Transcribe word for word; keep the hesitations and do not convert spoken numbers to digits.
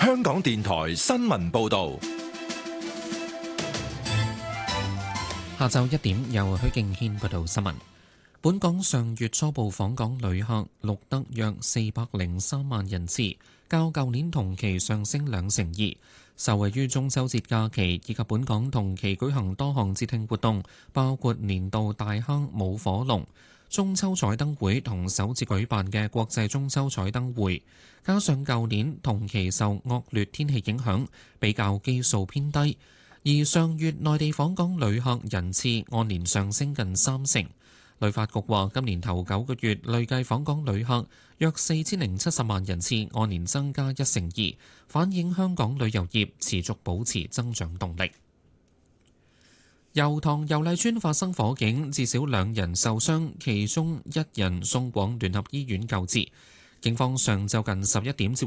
香港電台新聞報道。 下晝一點，由許敬軒報道新聞。本港上月初步訪港旅客錄得約四百零三萬人次，較舊年同期上升兩成二。受惠於中秋節假期以及本港同期舉行多項節慶活動，包括年度大坑舞火龍、中秋彩燈會同首次舉辦嘅國際中秋彩燈會，加上舊年同期受惡劣天氣影響，比較基數偏低。而上月內地訪港旅客人次按年上升近三成。旅發局話，今年頭九個月累計訪港旅客約四千零七十萬人次，按年增加一成二，反映香港旅遊業持續保持增長動力。油塘油麗邨發生火警，至少兩人受傷，其中一人送往聯合醫院救治。警方上晝近十一點接